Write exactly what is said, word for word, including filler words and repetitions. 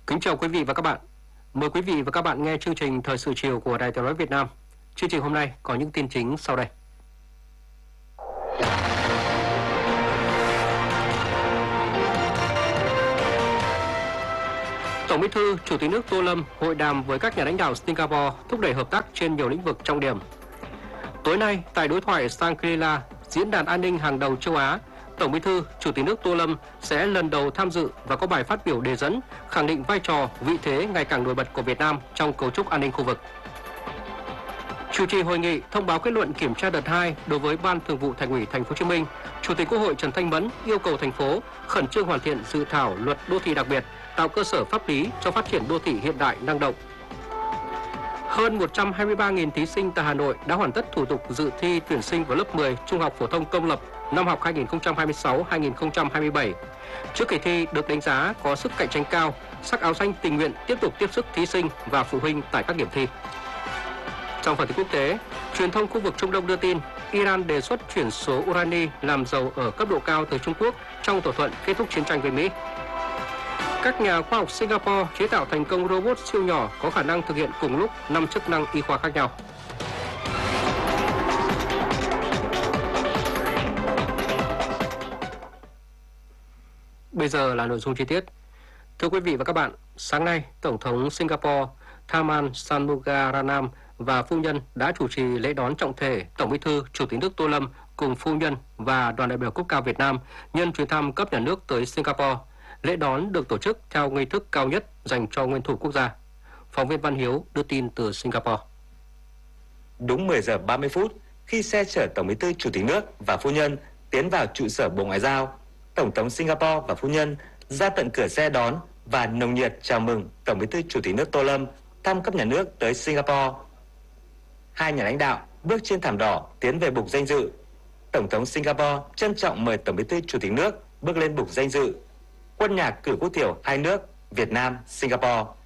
Kính chào quý vị và các bạn. Mời quý vị và các bạn nghe chương trình Thời sự chiều của Đài Tiếng nói Việt Nam. Chương trình hôm nay có những tin chính sau đây. Tổng Bí thư, Chủ tịch nước Tô Lâm hội đàm với các nhà lãnh đạo Singapore thúc đẩy hợp tác trên nhiều lĩnh vực trọng điểm. Tối nay, tại đối thoại Shangri-La, diễn đàn an ninh hàng đầu châu Á, Tổng Bí thư, Chủ tịch nước Tô Lâm sẽ lần đầu tham dự và có bài phát biểu đề dẫn khẳng định vai trò, vị thế ngày càng nổi bật của Việt Nam trong cấu trúc an ninh khu vực. Chủ trì hội nghị thông báo kết luận kiểm tra đợt hai đối với Ban Thường vụ Thành ủy Thành phố Hồ Chí Minh, Chủ tịch Quốc hội Trần Thanh Mẫn yêu cầu thành phố khẩn trương hoàn thiện dự thảo luật đô thị đặc biệt, tạo cơ sở pháp lý cho phát triển đô thị hiện đại năng động. Hơn một trăm hai mươi ba nghìn thí sinh tại Hà Nội đã hoàn tất thủ tục dự thi tuyển sinh vào lớp mười Trung học phổ thông công lập năm học hai nghìn không trăm hai mươi sáu hai nghìn không trăm hai mươi bảy. Trước kỳ thi được đánh giá có sức cạnh tranh cao, sắc áo xanh tình nguyện tiếp tục tiếp sức thí sinh và phụ huynh tại các điểm thi. Trong phần tin quốc tế, truyền thông khu vực Trung Đông đưa tin Iran đề xuất chuyển số urani làm dầu ở cấp độ cao từ Trung Quốc trong thỏa thuận kết thúc chiến tranh với Mỹ. Các nhà khoa học Singapore chế tạo thành công robot siêu nhỏ có khả năng thực hiện cùng lúc năm chức năng y khoa khác nhau. Bây giờ là nội dung chi tiết. Thưa quý vị và các bạn, sáng nay, Tổng thống Singapore Tharman Shanmugaratnam và phu nhân đã chủ trì lễ đón trọng thể Tổng Bí thư, Chủ tịch nước Tô Lâm cùng phu nhân và đoàn đại biểu cấp cao Việt Nam nhân chuyến thăm cấp nhà nước tới Singapore. Lễ đón được tổ chức theo nghi thức cao nhất dành cho nguyên thủ quốc gia. Phóng viên Văn Hiếu đưa tin từ Singapore. Đúng mười giờ ba mươi phút, khi xe chở Tổng Bí thư, Chủ tịch nước và phu nhân tiến vào trụ sở Bộ Ngoại giao, Tổng thống Singapore và phu nhân ra tận cửa xe đón và nồng nhiệt chào mừng Tổng Bí thư, Chủ tịch nước Tô Lâm thăm cấp nhà nước tới Singapore. Hai nhà lãnh đạo bước trên thảm đỏ tiến về bục danh dự. Tổng thống Singapore trân trọng mời Tổng Bí thư, Chủ tịch nước bước lên bục danh dự. Quân nhạc cử quốc thiểu hai nước Việt Nam, Singapore.